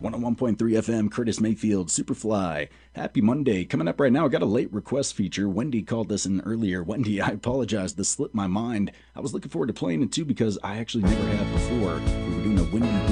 101.3 FM, Curtis Mayfield, Superfly. Happy Monday. Coming up right now, I got a late request feature. Wendy called this in earlier. Wendy, I apologize. This slipped my mind. I was looking forward to playing it too because I actually never have before. We were doing a Wendy